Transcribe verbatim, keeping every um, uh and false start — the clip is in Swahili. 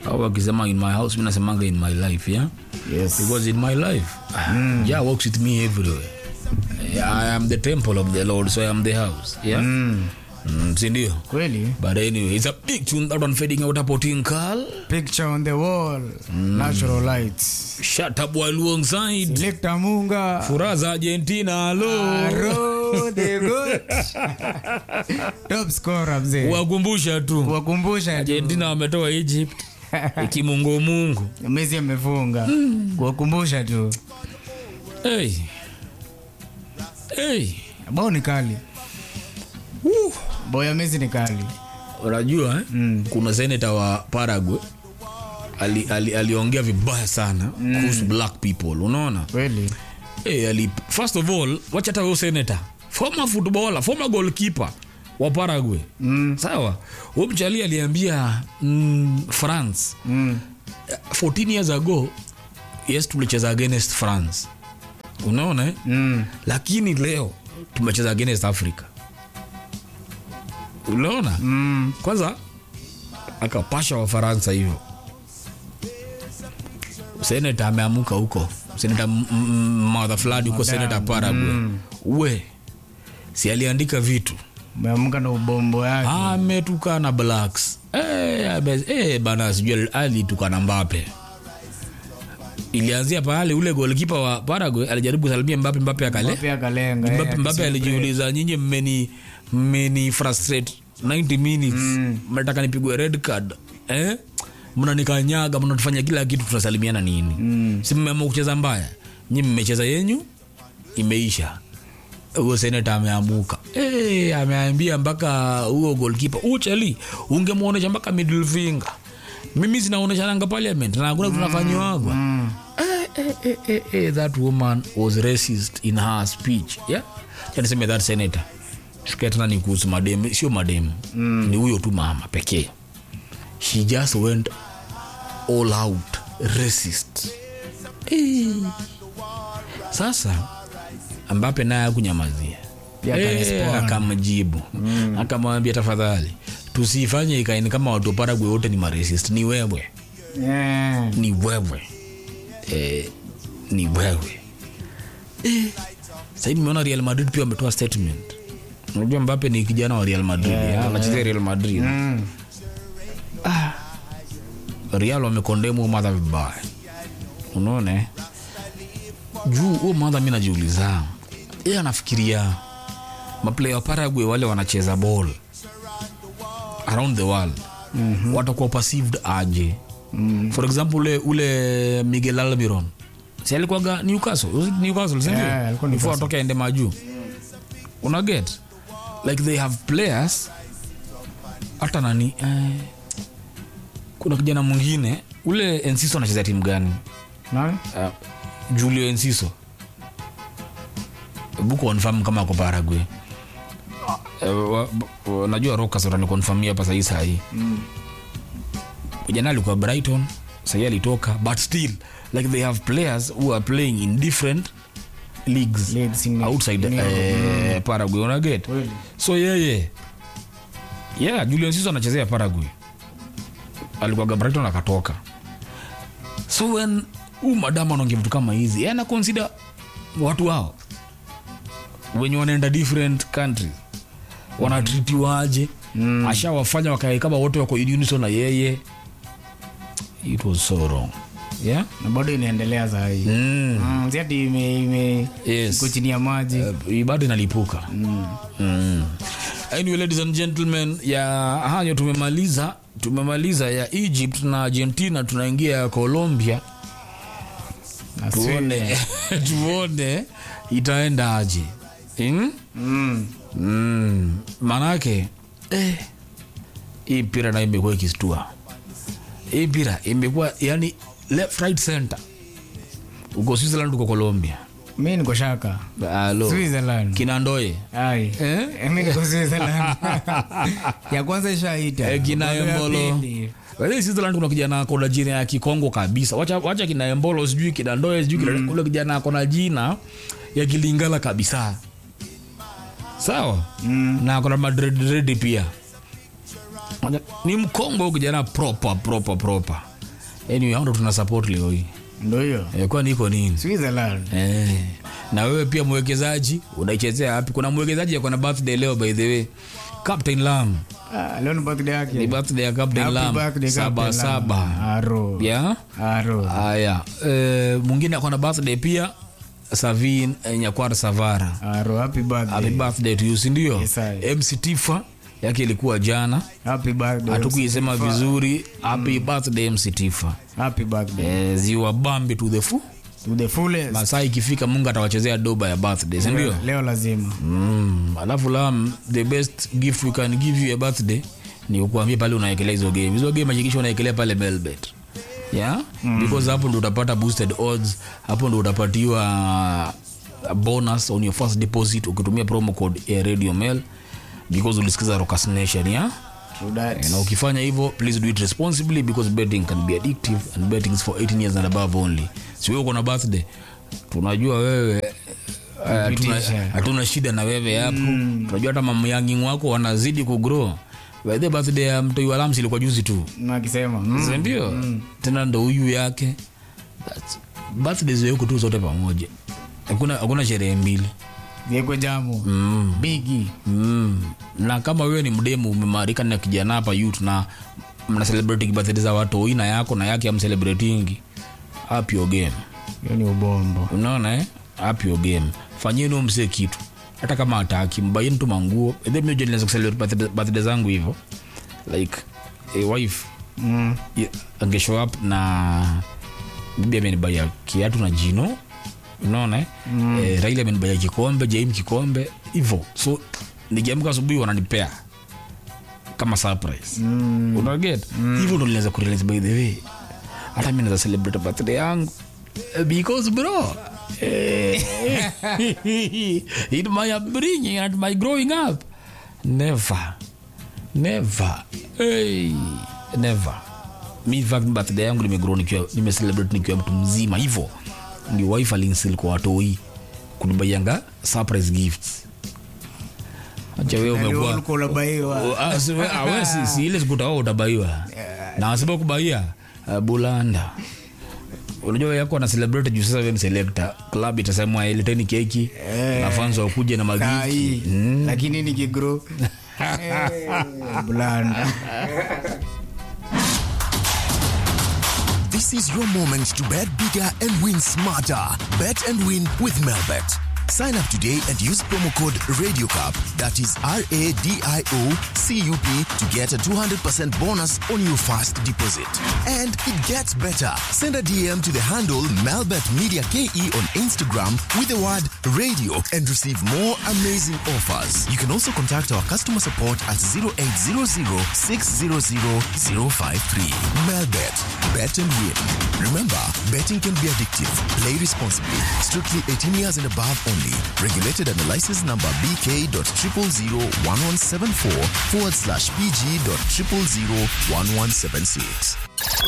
Au akisema in my house, mimi nasemanga in my life, yeah? Yes. Because in my life, mm. Jah walks with me everywhere. I am the temple of the Lord, so I am the house, yeah? Mm. Mm, sindio? Kweli. But anyway, it's a big tune that one fading out a Tinkal. Picture on the wall. Mm. Natural lights. Shut up while alongside. Selecta Munga. Furaza Argentina, hello. Aro, the good. Top scorer mzee. Wakumbusha tu. Wakumbusha tu. Argentina wametoa Egypt. Kimungu mungu. Messi amefunga. Mm. Wakumbusha tu. Hey. Hey. Bao ni kali. Woo. Boya Messi ni kali. Unajua eh? Mm. Kuna senator wa Paraguay ali ali aliongea vibaya sana mm. kuhusu black people, unaona? Kweli. Eh, hey, ali first of all, wacha hata huyo senator, former footballer, former goalkeeper wa Paraguay. Mm. Sawa? Huyo mchali aliambia mm, France. Mm. fourteen years ago, yes tulicheza against France. Unaona eh? Mm. Lakini leo tumecheza against Africa. Unaona? Mm. Kwanza akapasha wa Faransa hivyo. Senator ameamuka huko. Senator mother flood huko, Senator Paraguay. Mm. We. Si aliandika vitu. Ameamuka na ubombo yake. Ametukana blacks. Eh, hey, eh bana sijui alitukana Mbappe. Ilianzia pale ule goalkeeper wa Paraguay alijaribu kusalimia Mbappe, Mbappe akale. Mbappe akalenga. Mbappe, Mbappe alijiuliza nyinyi mmeni mmeni frustrate ninety minutes. Mnataka mm. nipigwe red card. Eh? Mnanikanyaga, mnatufanya kila kitu, tutasalimiana nini? Mm. Si mmeamua kucheza mbaya. Nyinyi mmecheza yenyu imeisha. Huyo senator ameamuka. Eh, hey, ameambia mpaka huo goalkeeper, "Uchali, ungemuonesha mpaka middle finger. Mimi sinaonesha nanga parliament na hakuna tunafanywa." Mm. Eh, eh eh eh eh that woman was racist in her speech. Yeah? Yaani sema that senator. Siketana ni kuhusu madem, sio madem. Mm. Ni huyo tu mama pekee. She just went all out racist. Eh. Sasa Mbappe naye hakunyamazia. Eh, akamjibu. Mm. Akamwambia tafadhali tusifanye ikaini kama watu Paraguay wote ni maracist. Ni wewe. Yeah. Ni wewe. Eh, ni wewe. Eh. Sasa nimeona Real Madrid pia wametoa statement. Unajua Mbappe ni kijana wa Real Madrid. Yeah, anacheza yeah. Real Madrid. Mm. Ah. Real wamekondemu madha vibaya. Unaona? Juu huo madha mimi najiuliza. Yeye anafikiria maplayer wa Paraguay wale wanacheza ball around the world. Mm-hmm. Watakuwa perceived aje? Mm. For example ule, ule Miguel Almiron. Si alikuwa Newcastle, Newcastle sio? Yeah, alikuwa before atoke aende maju. Una get? Like they have players hata nani eh, kuna kijana mwingine ule Enciso anacheza timu gani? Nani? Uh, Julio Enciso. Buko confirm kama kwa Paraguay. Uh, najua Rokas wana confirmia hapa sasa sahi. Mm. Kijana alikuwa Brighton, sasa alitoka, but still like they have players who are playing in different leagues, leagues outside uh, mm. Paraguay, una get? Really? So yeah yeah. Yeah, Julio Enciso anachezea Paraguay. Alikuwa Brighton akatoka. So when u madama anaongea vitu kama hizi, yana consider watu wao wenye wanaenda different countries wanatritiwaje? Mm. Ashawafanya wakae kama wote wako unison na yeye. It was so wrong. Yeah? Na bado inaendelea za hii. Mm. Mm, ziadi ime ime yes. Kuchini ya maji. Uh, bado inalipuka. Mm. Mm. Anyway, ladies and gentlemen, ya hayo tumemaliza. Tumemaliza ya Egypt na Argentina, tunaingia ya Colombia. Tuone tuone itaenda aje. Mm? Mm. Mm. Manake eh hii mpira na imekuwa ikistua. Hii mpira imekuwa yani left right center. Uko Switzerland, uko Colombia. Mimi niko shaka. Hello. Switzerland. Kina Ndoye. Ai. Eh? Mimi niko Switzerland. Ya kwanza ishaita. Eh, kina Embolo. Wale Switzerland kuna kijana akona jina ya Kikongo kabisa. Wacha wacha kina Embolo sijui kina Ndoye sijui kina mm. Kule kijana akona jina ya Kilingala kabisa. Sawa? Mm. Na akona Madrid Red pia. Ni Mkongo kijana proper proper proper. Anyway, hao ndo tuna support leo hii. Ndio hiyo. Eh, kwa niko nini? Switzerland. Eh. Na wewe pia mwekezaji unaichezea wapi? Kuna mwekezaji yako na birthday leo by the way. Captain Lam. Ah, leo ni birthday yake. Ni birthday ya Captain Lam. Saba saba. Aro. Yeah? Aro. Haya. Eh, mwingine ako na birthday pia Savin eh, Nyakwara Savara. Aro, happy birthday. Happy birthday to you, si ndio? Yes, M C Tifa yake ilikuwa jana. Happy birthday. Hatukuisema vizuri. Happy mm. birthday M C Tifa. Happy birthday. Eh, ziwa Bambi to the full. To the fullest. Masaa ikifika Mungu atawachezea doba ya birthday, si ndio? Leo lazima. Mm. Alafu la the best gift we can give you a birthday ni kukuambia pale unaekelea hizo game. Hizo game hakikisha unaekelea pale Melbet. Yeah? Mm. Because hapo ndo utapata boosted odds, hapo ndo utapatiwa a bonus on your first deposit ukitumia promo code ya Radio Mel because ulisikiza Rockers Nation, yeah? True that. Na ukifanya hivyo please do it responsibly because betting can be addictive and betting is for eighteen years and above only. Si wewe uko na birthday, tunajua wewe hatuna hatuna shida na wewe hapo. Mm. Tunajua hata mama yangi wako wanazidi kugrow. By the birthday ya mtu wa Lamsi ilikuwa juzi tu. Nakisema. Mm. Ndio. Mm. Tena ndo huyu yake. That's birthdays yako tu zote pamoja. Hakuna hakuna sherehe mbili. Yeko jamu. Mm. Bigi. Mm. Na kama wewe ni mdemu umemarika na kijana hapa youth na mna celebrate birthday za watu ina yako na yake am celebrating. Up your game. Hiyo ni ubombo. Unaona eh? Up your game. Fanyeni mse kitu. Hata kama hataki mbayeni tu manguo. Then mimi ndio celebrate birthday zangu hivyo. Like a wife. Mm. Yeah, ange show up na bibi amenibaya kiatu na jino. Unaona eh? Mm. Eh, Raila amenibaya kikombe, James kikombe hivyo. So nikiamka asubuhi wananipea kama surprise. Mm. Una get? Mm. Hivyo ndo nilianza kurealize by the way. Hata mimi naweza celebrate birthday yangu because bro in my upbringing and my growing up never never hey never mi fact birthday yangu nimegrow nikiwa nime celebrate nikiwa mtu mzima hivyo ni wife alinsil kwa watoi kunibayanga surprise gifts. Acha wewe umekuwa ulikuwa baiwa awesi si ile sikuta wao utabaiwa na sababu kubaia bulanda. Unajua yako na celebrate juu sasa wewe ni selector. Club itasemwa leteni keki eh, na fans wakuje na magifti. Mm. Lakini ni kigrow. Bulanda. This is your moment to bet bigger and win smarter. Bet and win with Melbet. Sign up today and use promo code RadioCup, that is R A D I O C U P, to get a two hundred percent bonus on your first deposit. And it gets better. Send a D M to the handle Melbet Media K E on Instagram with the word radio and receive more amazing offers. You can also contact our customer support at zero eight zero zero six zero zero zero five three. Melbet. Bet and win. Remember, betting can be addictive. Play responsibly. Strictly eighteen years and above only. Regulated under license number B K dot triple zero one one seven four forward slash P G dot triple zero one one seven six.